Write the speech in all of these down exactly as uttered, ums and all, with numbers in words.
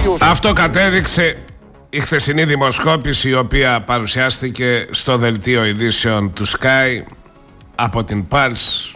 βελτίωση. Αυτό κατέδειξε η χθεσινή δημοσκόπηση, η οποία παρουσιάστηκε στο δελτίο ειδήσεων του Sky από την Pulse.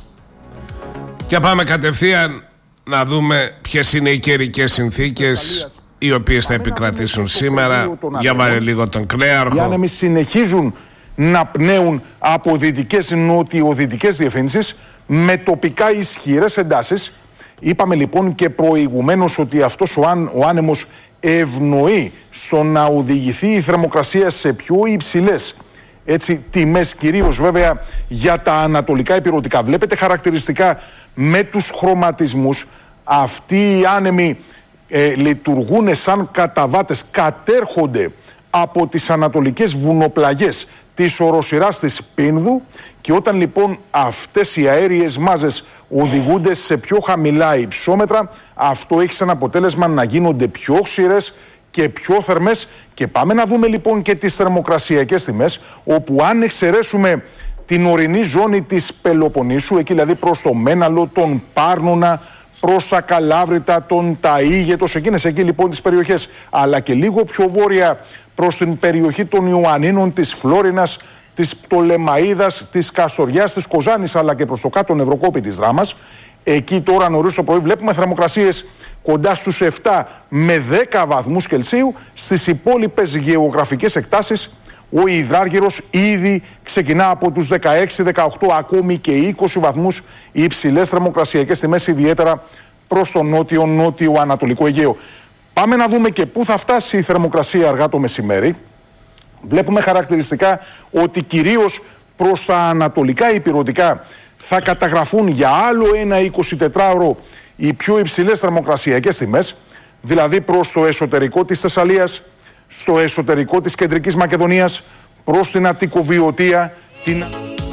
Και πάμε κατευθείαν να δούμε ποιες είναι οι καιρικές συνθήκες οι οποίες θα επικρατήσουν σήμερα. Για βάλε λίγο τον Κλέαρχο. Οι άνεμοι συνεχίζουν να πνέουν από δυτικές νοτιοδυτικές διευθύνσεις με τοπικά ισχυρές εντάσεις. Είπαμε λοιπόν και προηγουμένως ότι αυτός ο, αν, ο άνεμος ευνοεί στο να οδηγηθεί η θερμοκρασία σε πιο υψηλές έτσι, τιμές, κυρίως βέβαια για τα ανατολικά ηπειρωτικά. Βλέπετε χαρακτηριστικά με τους χρωματισμούς. Αυτοί οι άνεμοι ε, λειτουργούν σαν καταβάτες, κατέρχονται από τις ανατολικές βουνοπλαγιές της οροσειράς της Πίνδου, και όταν λοιπόν αυτές οι αέριες μάζες οδηγούνται σε πιο χαμηλά υψόμετρα, αυτό έχει σαν αποτέλεσμα να γίνονται πιο ξηρές και πιο θερμές. Και πάμε να δούμε λοιπόν και τις θερμοκρασιακές τιμές, όπου αν εξαιρέσουμε την ορεινή ζώνη της Πελοποννήσου, εκεί δηλαδή προς το Μέναλο, τον Πάρνονα, προς τα Καλάβρητα, τον Ταΐγετος, εκείνες εκεί λοιπόν τις περιοχές, αλλά και λίγο πιο βόρεια προς την περιοχή των Ιωαννίνων, της Φλόρινας, της Πτολεμαΐδας, της Καστοριάς, της Κοζάνης, αλλά και προς το κάτω Νευροκόπη της Δράμας. Εκεί τώρα νωρίς το πρωί βλέπουμε θερμοκρασίες κοντά στους επτά με δέκα βαθμούς Κελσίου. Στις υπόλοιπες γεωγραφικές εκτάσεις ο υδράργυρος ήδη ξεκινά από τους δεκαέξι, δεκαοκτώ, ακόμη και είκοσι βαθμούς, οι υψηλές θερμοκρασιακές τιμές, ιδιαίτερα προς το νότιο-νότιο Ανατολικό Αιγαίο. Πάμε να δούμε και πού θα φτάσει η θερμοκρασία αργά το μεσημέρι. Βλέπουμε χαρακτηριστικά ότι κυρίως προς τα ανατολικά ηπειρωτικά θα καταγραφούν για άλλο ένα εικοσιτετράωρο οι πιο υψηλές θερμοκρασιακές τιμές, δηλαδή προς το εσωτερικό της Θεσσαλίας, στο εσωτερικό της Κεντρικής Μακεδονίας, προς την Αττικοβιωτία, την...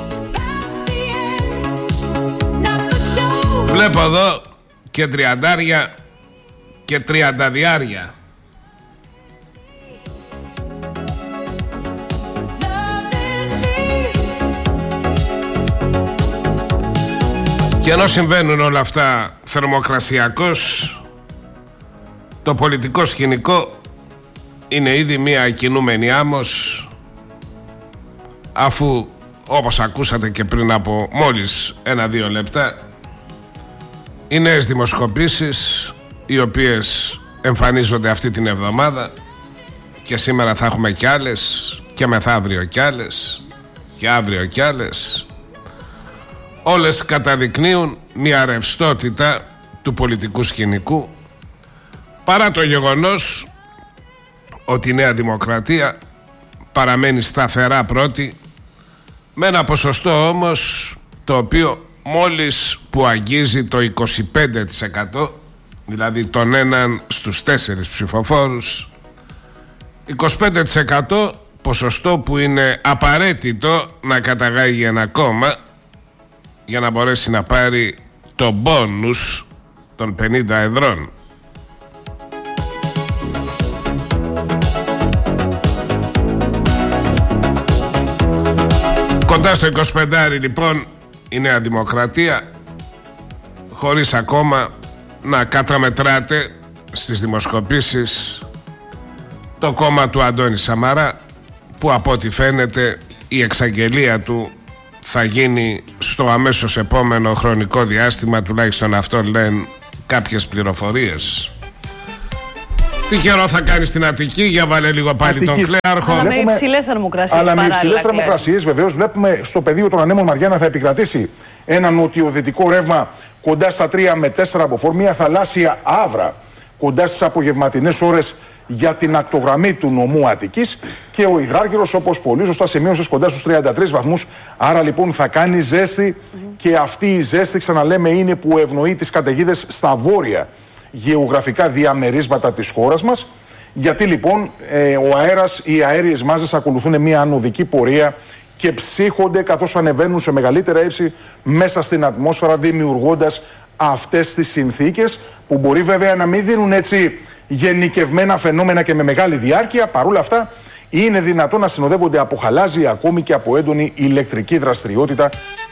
Βλέπω εδώ και τριαντάρια και τριανταδιάρια. Και ενώ συμβαίνουν όλα αυτά θερμοκρασιακώς, το πολιτικό σκηνικό είναι ήδη μια κινούμενη άμμος, αφού όπως ακούσατε και πριν από μόλις ένα-δύο λεπτά, οι νέες δημοσκοπήσεις οι οποίες εμφανίζονται αυτή την εβδομάδα, και σήμερα θα έχουμε κι άλλες, και μεθαύριο κι άλλες, και αύριο κι άλλες, όλες καταδεικνύουν μια ρευστότητα του πολιτικού σκηνικού, παρά το γεγονός ότι η Νέα Δημοκρατία παραμένει σταθερά πρώτη, με ένα ποσοστό όμως το οποίο μόλις που αγγίζει το είκοσι πέντε τοις εκατό, δηλαδή τον έναν στους τέσσερις ψηφοφόρους. Είκοσι πέντε τοις εκατό ποσοστό που είναι απαραίτητο να καταγάγει ένα κόμμα για να μπορέσει να πάρει το μπόνους των πενήντα εδρών. Κοντά στο είκοσι πέντε λοιπόν η Νέα Δημοκρατία, χωρίς ακόμα να καταμετράτε στις δημοσκοπήσεις το κόμμα του Αντώνη Σαμαρά, που από ό,τι φαίνεται η εξαγγελία του θα γίνει στο αμέσως επόμενο χρονικό διάστημα, τουλάχιστον αυτό λένε κάποιες πληροφορίες. Τι καιρό θα κάνει στην Αττική, για βάλε λίγο πάλι Αττικής, τον Κλέαρχο. Αλλά με υψηλές θερμοκρασίες. Αλλά με υψηλές θερμοκρασίες, βεβαίως. Βλέπουμε στο πεδίο των ανέμων Μαριάννα θα επικρατήσει ένα νοτιοδυτικό ρεύμα κοντά στα τρία με τέσσερα μποφόρ, μια θαλάσσια άβρα κοντά στις απογευματινές ώρες για την ακτογραμμή του νομού Αττικής, και ο υδράργυρος, όπως πολύ σωστά σημείωσες, κοντά στους τριάντα τρεις βαθμούς. Άρα λοιπόν θα κάνει ζέστη, mm-hmm. και αυτή η ζέστη, ξαναλέμε, είναι που ευνοεί τις καταιγίδες στα βόρεια γεωγραφικά διαμερίσματα της χώρας μας. Γιατί λοιπόν ε, ο αέρας, οι αέριες μάζες ακολουθούν μια ανωδική πορεία και ψύχονται καθώς ανεβαίνουν σε μεγαλύτερα ύψη μέσα στην ατμόσφαιρα, δημιουργώντας αυτές τις συνθήκες που μπορεί βέβαια να μην δίνουν έτσι γενικευμένα φαινόμενα και με μεγάλη διάρκεια. Παρ' όλα αυτά είναι δυνατόν να συνοδεύονται από χαλάζια, ακόμη και από έντονη ηλεκτρική δραστηριότητα.